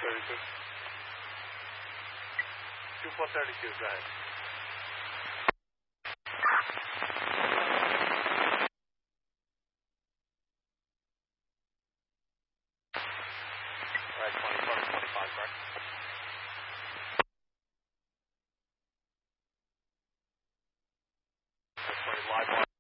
32. 2432, go ahead. All right, 25, correct? That's 20 live.